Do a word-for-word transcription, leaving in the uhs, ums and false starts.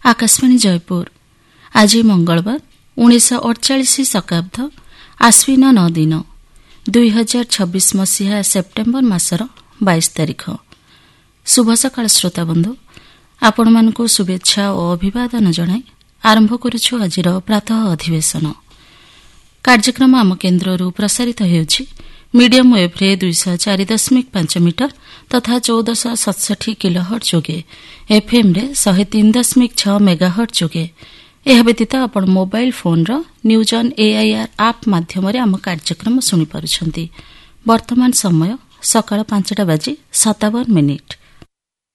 आकाशवाणी जयपुर आज मंगलवार उन्नीस अड़चाश शताब्द आश्विन नौ दिन दुई हजार छब्बीस मसीहा सेप्टेम्बर मासर बाईस तारिख। शुभ सकाळ श्रोताबंधु, आपण मानकु शुभेच्छा और अभिवादन जणाई आरंभ करुछु आजिर प्रातः अधिवेशन। कार्यक्रम आम केन्द्ररू प्रसारित हेउछि मीडियम वेव्रे दुईश चार दशमिक पांच मीटर तथा चौदश सतसठी किलोहर्ट्ज जोगे एफएम रे शहे तीन दशमिक छ मेगाहर्ट्ज जोगे। यह व्यतीत आपण mobile phone row news on AIR आप माध्यम आम कार्यक्रम शुणी पारुछंती। वर्तमान समय सकाळ पांचटा बाजी सतावन मिनिट।